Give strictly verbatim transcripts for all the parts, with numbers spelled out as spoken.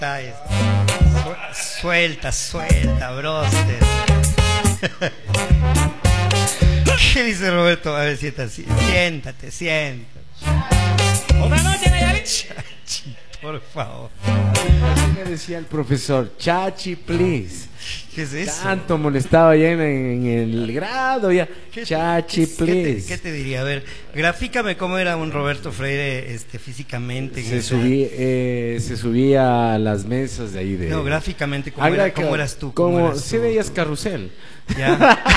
Detalles. Su- Suelta, suelta, broster. ¿Qué dice Roberto? A ver, siéntate, siéntate, siéntate. Otra noche, Nayarit. Chachi, por favor. Así me decía el profesor, Chachi, please. ¿Qué es eso? Tanto molestaba ya en, en el grado, ya. ¿Qué te- Chachi, qué- please. ¿qué te, qué te diría? A ver, grafícame cómo era un Roberto Freire este, físicamente. en Se, esa- subí, eh, se subía a las mesas de ahí de... No, gráficamente, ¿cómo, Haga era, que- cómo eras tú? Como ¿Cómo eras si tú? veías carrusel. ¿Ya?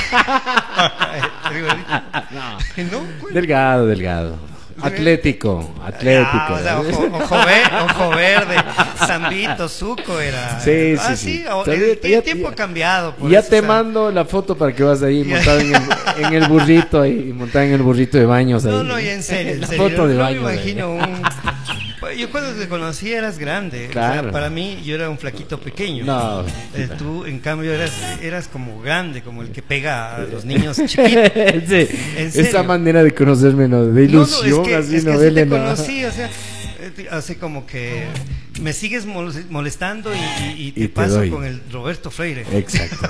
No. ¿No? ¿Cuál? Delgado, delgado. Atlético, atlético. Ah, o sea, ojo, ojo, ver- ojo verde, Zambito, Zuco era. Sí, ah, sí, sí. o- Todavía- el, el ya- tiempo ya- ha cambiado. por Ya eso, te o sea, mando la foto para que vas ahí Ya. montado en el, en el burrito ahí, montado en el burrito de baños ahí. No, no, ya en serio, en La serio. foto de no baños me ahí. imagino un. Yo cuando te conocí eras grande. O sea, Claro. para mí yo era un flaquito pequeño. No. Eh, tú, en cambio, eras, eras como grande, como el que pega a los niños chiquitos. Sí, ¿En serio? esa manera de conocerme, ¿no? De ilusión, no, no, es que, así, es que ¿no? así Verle, te ¿no? conocí, o sea, eh, te- así como que me sigues mol- molestando y, y- y te Y te paso doy. con el Roberto Freire. Exacto.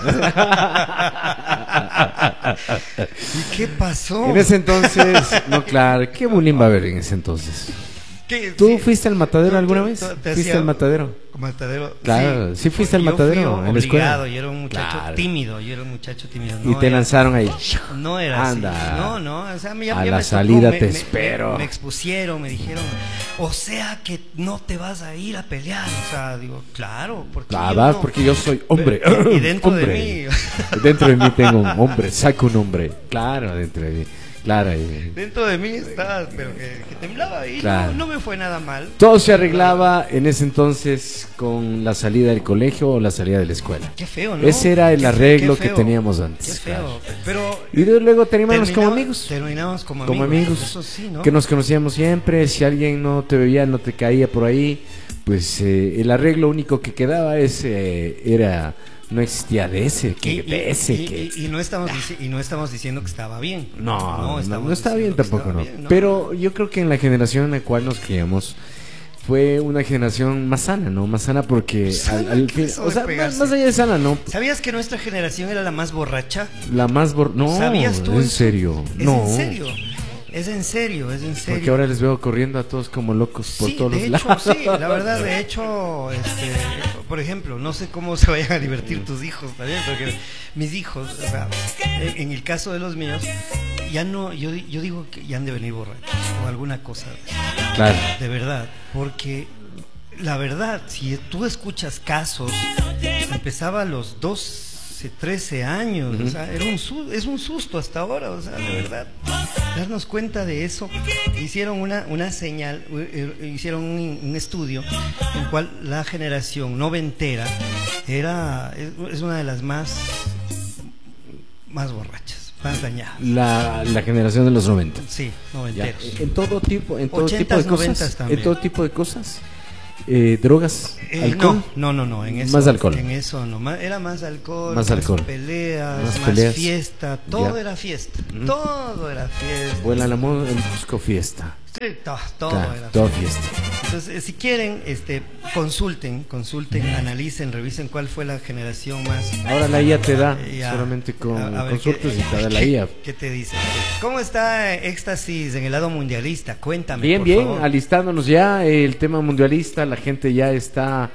¿Y qué pasó? En ese entonces, no, claro, ¿qué bullying va a haber en ese entonces? ¿Qué? ¿Tú Sí, fuiste al matadero tú- alguna tú- vez? tú- te ¿Fuiste hacía- al matadero? Matadero. Claro, sí fuiste al Yo matadero, fui en la escuela. obligado, yo era un muchacho Claro. tímido, yo era un muchacho tímido. Y no te era- lanzaron ahí. No era Anda. así. No, no, o sea, me- ya, A ya la me tocó, salida me- te me- espero. Me, me expusieron, me dijeron, o sea que no te vas a ir a pelear. O sea, digo, claro, porque Ah, yo vas, no. porque yo soy hombre. Y dentro hombre. de mí. Dentro de mí tengo un hombre, saco un hombre. Claro, dentro de mí. Claro. y- Dentro de mí estaba, pero que, que temblaba y Claro. no, no me fue nada mal. Todo se arreglaba en ese entonces con la salida del colegio o la salida de la escuela. Qué feo, ¿no? Ese era el Qué fe- arreglo qué que feo. teníamos Qué antes. feo. claro. Pero Y de- luego terminamos como terminaba- amigos. Terminamos como, Como amigos. Eso sí, ¿no? Que nos conocíamos siempre. Si alguien no te veía, no te caía por ahí, pues eh, el arreglo único que quedaba ese era. No existía de ese, que Y- y- de ese, y- que. y- y no estamos dici- y no estamos diciendo que estaba bien. No, no, estamos no está bien diciendo que tampoco, estaba no. bien, Pero yo creo que en la generación en la cual nos criamos fue una generación más sana, ¿no? Más sana porque Sana, al, al ¿qué fin, es eso o de sea, más, pegarse? más allá de sana, ¿no? ¿Sabías que nuestra generación era la más borracha? La más bor- no, ¿Sabías tú en eso? serio, Es no. en serio. Es en serio, es en serio. Porque ahora les veo corriendo a todos como locos por Sí, todos de los hecho, lados. sí, la verdad, de hecho, este, por ejemplo, no sé cómo se vayan a divertir tus hijos también, porque mis hijos, o sea, en, en el caso de los míos, ya no, yo, yo digo que ya han de venir borrachos o alguna cosa, Claro. de verdad, porque la verdad, si tú escuchas casos, empezaba a los doce, trece años, o sea, era un su- es un susto hasta ahora, o sea, de verdad, darnos cuenta de eso. Hicieron una, una señal, eh, eh, hicieron un, un estudio en el cual la generación noventera era, es, es una de las más, más borrachas, más dañadas. La, la generación de los noventa. Sí, Ya, noventeros. en todo tipo, en todo tipo Ochentas, de noventas cosas, también. en todo tipo de cosas, eh, drogas, Eh, alcohol. No, no, no, no, en eso, Más alcohol. En eso no, más- era más alcohol, Más alcohol. peleas, Más más, peleas. fiesta, todo Ya. era fiesta, Ujú. todo era fiesta. Vuela la moda en Cusco fiesta. Sí, to- todo Claro, era todo fiesta. fiesta. Entonces, eh, si quieren, este, consulten, consulten, analicen, revisen cuál fue la generación más. Ahora la I A te da, eh, ya. solamente con A- a ver, consultas ¿qué- y te da la qué- I A. ¿Qué te dice? ¿Cómo está Éxtasis en el lado mundialista? Cuéntame. Bien, por bien, favor. alistándonos ya el tema mundialista, la gente ya está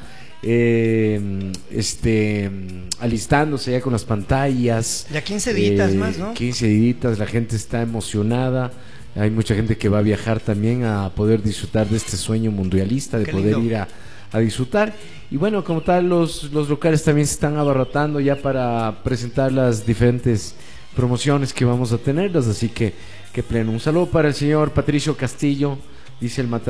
eh, este alistándose ya con las pantallas. Ya quince días Eh, más, ¿no? quince días, la gente está emocionada. Hay mucha gente que va a viajar también a poder disfrutar de este sueño mundialista, de Qué poder lindo. ir a, a disfrutar. Y bueno, como tal, los, los locales también se están abarrotando ya para presentar las diferentes promociones que vamos a tenerlas. Así que, que pleno. Un saludo para el señor Patricio Castillo, dice el matador.